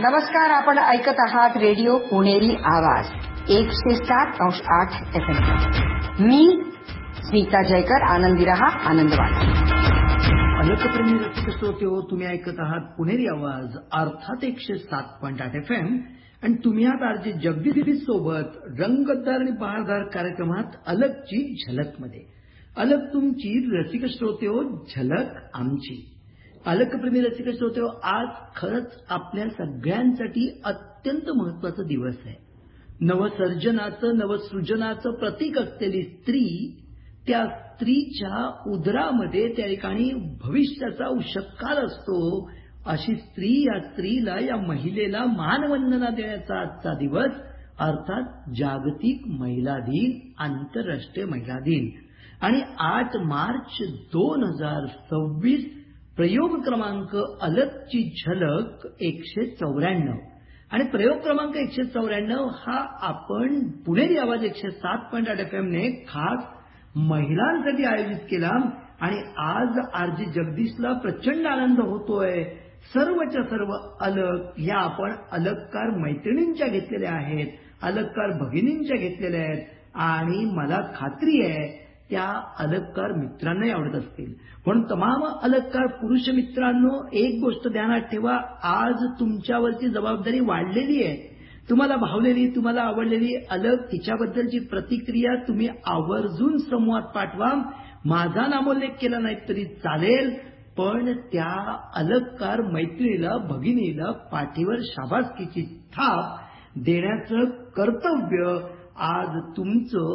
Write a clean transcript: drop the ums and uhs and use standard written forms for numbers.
नमस्कार, आपण ऐकत आहात रेडिओ पुणेरी आवाज 107.8 FM. मी स्मिता जयकर. आनंदी रहा, आनंद वाटा. अलकप्रेमी रसिक श्रोते हो, तुम्ही ऐकत आहात पुणेरी आवाज अर्थात 107.8 FM आणि तुम्ही आहात आरजे जगदीश सोबत रंगतदार आणि बहारदार कार्यक्रमात अलकची झलकमध्ये. अलक तुमची रसिक श्रोते हो, झलक आमची. अलकप्रेमी रसिक श्रोते हो, आज खरंच आपल्या सगळ्यांसाठी अत्यंत महत्वाचा दिवस आहे. नवसर्जनाचं नवसृजनाचं प्रतीक असलेली स्त्री, त्या स्त्रीच्या उदरामध्ये त्या ठिकाणी भविष्याचा उषःकाल असतो. अशी स्त्री, या स्त्रीला, या महिलेला मानवंदना देण्याचा आजचा दिवस अर्थात जागतिक महिला दिन, आंतरराष्ट्रीय महिला दिन. आणि 8 मार्च 2026 प्रयोग क्रमांक अलकची झलक 194. आणि प्रयोग क्रमांक 194 हा आपण पुणेरी आवाज 107.8 FM ने खास महिलांसाठी आयोजित केला. आणि आज आरजे जगदीशला प्रचंड आनंद होतोय. सर्वच्या सर्व अलक ह्या आपण अलककार मैत्रिणींच्या घेतलेल्या आहेत, अलककार भगिनींच्या घेतलेल्या आहेत. आणि मला खात्री आहे त्या अलककार मित्रांनाही आवडत असतील. म्हणून तमाम अलककार पुरुष मित्रांनो, एक गोष्ट ध्यानात ठेवा, आज तुमच्यावरची जबाबदारी वाढलेली आहे. तुम्हाला भावलेली, तुम्हाला आवडलेली अलक, तिच्याबद्दलची प्रतिक्रिया तुम्ही आवर्जून समूहात पाठवा. माझा नामोल्लेख केला नाही तरी चालेल, पण त्या अलककार मैत्रिणीला, भगिनीला पाठीवर शाबासकीची थाप देण्याचं कर्तव्य आज तुमचं